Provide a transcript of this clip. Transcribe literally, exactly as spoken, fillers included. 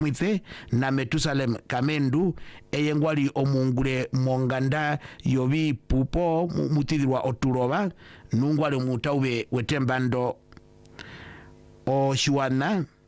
mwithe na Metusalem Kamendu eyengwali omungule monganda yobi pupo mutithirwa oturoba nungwale mutaube wetembando o Shuana